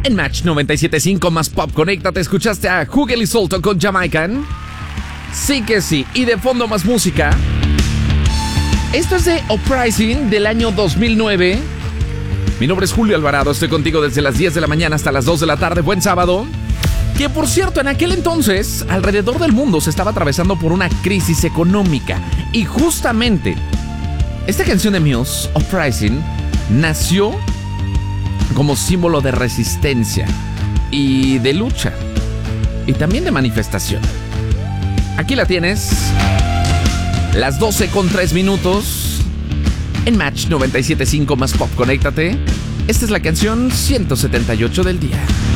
En Match 97.5 más pop, conéctate. ¿Escuchaste a Hugel y Solto con Jamaican? Sí que sí. Y de fondo más música. Esto es de Uprising del año 2009. Mi nombre es Julio Alvarado. Estoy contigo desde las 10 de la mañana hasta las 2 de la tarde. Buen sábado. Que por cierto, en aquel entonces, alrededor del mundo se estaba atravesando por una crisis económica. Y justamente, esta canción de Muse, Uprising, nació como símbolo de resistencia y de lucha. Y también de manifestación. Aquí la tienes. Las 12:03 en Match 97.5 más pop. Conéctate. Esta es la canción 178 del día.